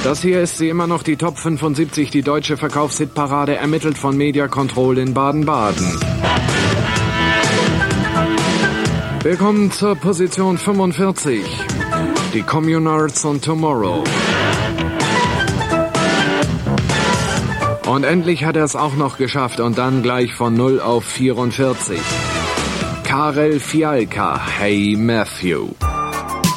Das hier ist sie immer noch, die Top 75, die deutsche Verkaufshitparade, ermittelt von Media Control in Baden-Baden. Willkommen zur Position 45. Die Communards und Tomorrow. Und endlich hat er es auch noch geschafft und dann gleich von 0 auf 44. Karel Fialka, Hey Matthew.